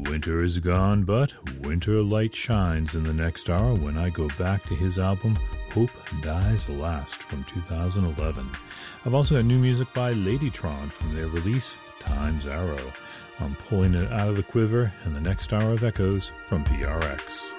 Winter is gone, but winter light shines in the next hour when I go back to his album Hope Dies Last from 2011. I've also got new music by Ladytron from their release Time's Arrow. I'm pulling it out of the quiver in the next hour of Echoes from PRX.